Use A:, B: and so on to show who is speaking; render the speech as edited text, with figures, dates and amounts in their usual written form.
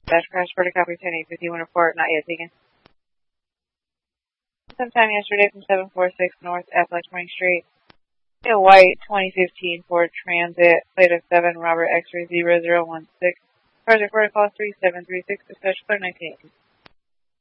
A: Dash crash for the copy 10-851 report, not yet taken. Sometime yesterday from 746 North Affleck Spring Street. A white 2015 Ford Transit, plate of 7, Robert X-ray 0016. Project protocol 3736, dispatch clear 1918.